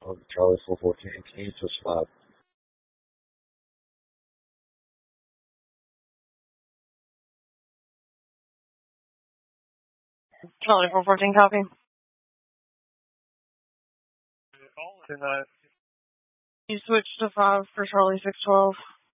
Charlie 414, can you switch 5? Charlie 414, copy. You switched to 5 for Charlie 612.